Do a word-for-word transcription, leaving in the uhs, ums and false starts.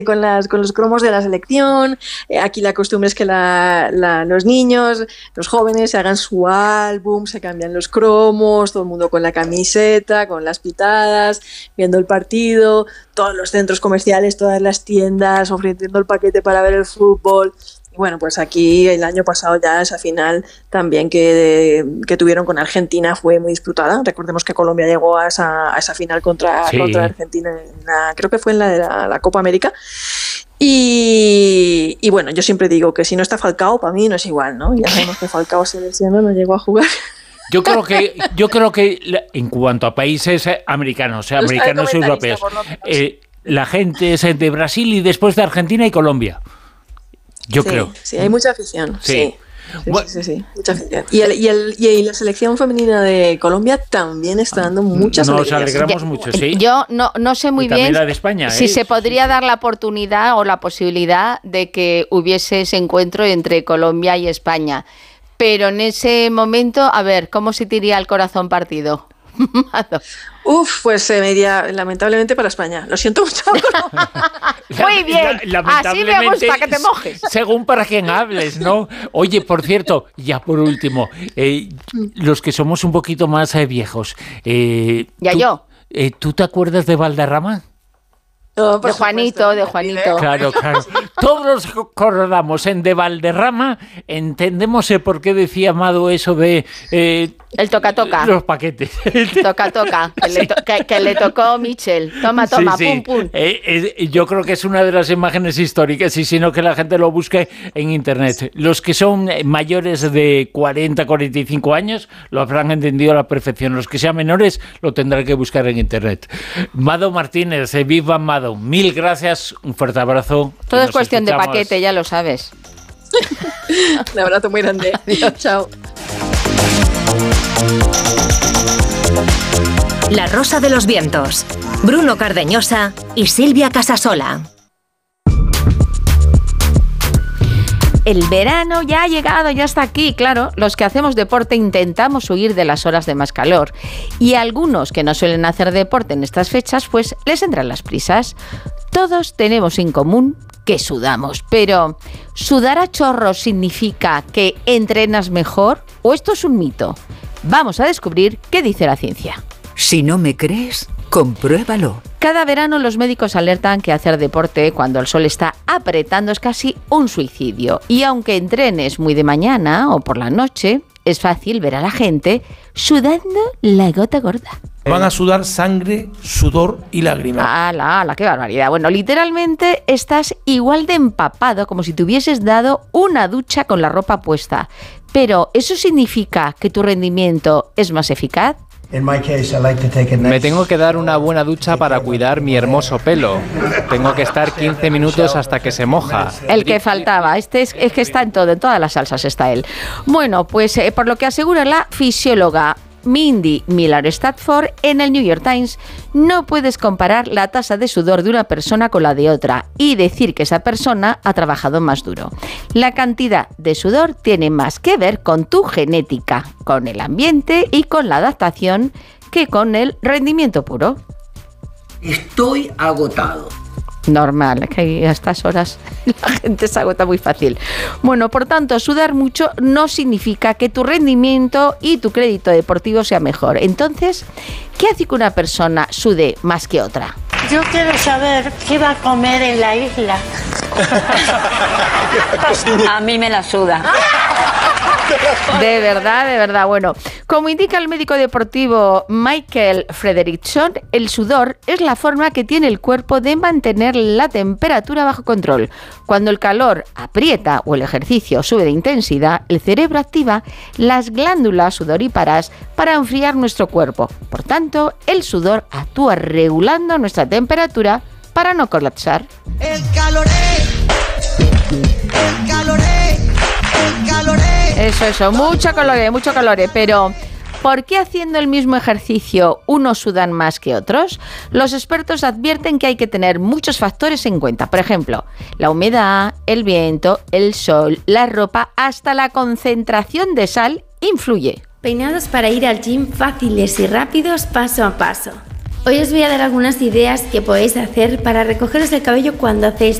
con, las, con los cromos de la selección. Eh, aquí la costumbre es que la, la, los niños, los jóvenes se hagan su álbum, se cambian los cromos, todo el mundo con la camiseta, con las pitadas, viendo el partido, todos los centros comerciales, todas las tiendas ofreciendo el paquete para ver el fútbol. Y bueno, pues aquí el año pasado ya esa final también que, que tuvieron con Argentina fue muy disputada. Recordemos que Colombia llegó a esa, a esa final contra, sí. contra Argentina, en la, creo que fue en la de la, la Copa América. Y, y bueno, yo siempre digo que si no está Falcao, para mí no es igual, ¿no? Ya sabemos que Falcao se lesionó, no llegó a jugar. Yo creo que, yo creo que en cuanto a países americanos, eh, americanos y europeos, eh, la gente es de Brasil y después de Argentina y Colombia. Yo sí, creo. Sí, hay mucha afición. Sí. sí. Sí, bueno. sí, sí, sí, mucha afición. Y, el, y, el, y la selección femenina de Colombia también está dando muchas Nos alegrías. alegramos mucho, sí. Yo no, no sé muy y bien la de España, si ¿eh? se podría dar la oportunidad o la posibilidad de que hubiese ese encuentro entre Colombia y España. Pero en ese momento, a ver, ¿cómo se te iría el corazón partido? Uf, pues se me iría lamentablemente para España. Lo siento mucho. Muy bien, la, así me gusta que te mojes. Según para quién hables, ¿no? Oye, por cierto, ya por último, eh, los que somos un poquito más eh, viejos. Eh, ya tú, yo. Eh, ¿Tú te acuerdas de Valderrama? No, de Juanito, supuesto. de Juanito. Claro, claro. Todos nos acordamos en De Valderrama, entendemos el por qué decía Amado eso de... Eh, el toca-toca. Los paquetes. Toca-toca, que, sí. que, que le tocó Michel. Toma, toma, sí, sí. pum, pum. Eh, eh, yo creo que es una de las imágenes históricas y si no que la gente lo busque en internet. Los que son mayores de cuarenta, cuarenta y cinco años lo habrán entendido a la perfección. Los que sean menores lo tendrán que buscar en internet. Mado Martínez, eh, viva Mado. Mil gracias, un fuerte abrazo. Todo es cuestión escuchamos. de paquete, ya lo sabes. Un abrazo muy grande. Adiós. Chao. La Rosa de los Vientos. Bruno Cardeñosa y Silvia Casasola. El verano ya ha llegado, ya está aquí, claro. Los que hacemos deporte intentamos huir de las horas de más calor. Y algunos que no suelen hacer deporte en estas fechas, pues les entran las prisas. Todos tenemos en común que sudamos, pero ¿sudar a chorros significa que entrenas mejor? ¿O esto es un mito? Vamos a descubrir qué dice la ciencia. Si no me crees, compruébalo. Cada verano los médicos alertan que hacer deporte cuando el sol está apretando es casi un suicidio. Y aunque entrenes muy de mañana o por la noche, es fácil ver a la gente sudando la gota gorda. Van a sudar sangre, sudor y lágrimas. ¡Hala, hala! ¡Qué barbaridad! Bueno, literalmente estás igual de empapado como si te hubieses dado una ducha con la ropa puesta. Pero, ¿eso significa que tu rendimiento es más eficaz? Me tengo que dar una buena ducha para cuidar mi hermoso pelo. Tengo que estar quince minutos hasta que se moja. El que faltaba. Este es, es que está en todo, en todas las salsas está él. Bueno, pues eh, por lo que asegura la fisióloga Mindy Miller-Stafford en el New York Times, no puedes comparar la tasa de sudor de una persona con la de otra y decir que esa persona ha trabajado más duro. La cantidad de sudor tiene más que ver con tu genética, con el ambiente y con la adaptación que con el rendimiento puro. Estoy agotado. Normal, que a estas horas la gente se agota muy fácil. Bueno, por tanto, sudar mucho no significa que tu rendimiento y tu crédito deportivo sea mejor. Entonces, ¿qué hace que una persona sude más que otra? Yo quiero saber qué va a comer en la isla. A mí me la suda. De verdad, de verdad. Bueno, como indica el médico deportivo Michael Frederickson, el sudor es la forma que tiene el cuerpo de mantener la temperatura bajo control. Cuando el calor aprieta o el ejercicio sube de intensidad, el cerebro activa las glándulas sudoríparas para enfriar nuestro cuerpo. Por tanto, el sudor actúa regulando nuestra temperatura para no colapsar. El caloré, el caloré, el caloré. Eso, eso, mucho calor, mucho calor, pero ¿por qué haciendo el mismo ejercicio unos sudan más que otros? Los expertos advierten que hay que tener muchos factores en cuenta. Por ejemplo, la humedad, el viento, el sol, la ropa, hasta la concentración de sal influye. Peinados para ir al gym fáciles y rápidos paso a paso. Hoy os voy a dar algunas ideas que podéis hacer para recogeros el cabello cuando hacéis